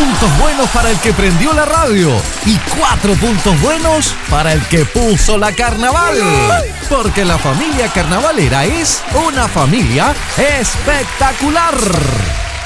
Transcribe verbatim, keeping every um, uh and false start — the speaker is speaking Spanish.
puntos buenos para el que prendió la radio y cuatro puntos buenos para el que puso la carnaval. Porque la familia carnavalera es una familia espectacular.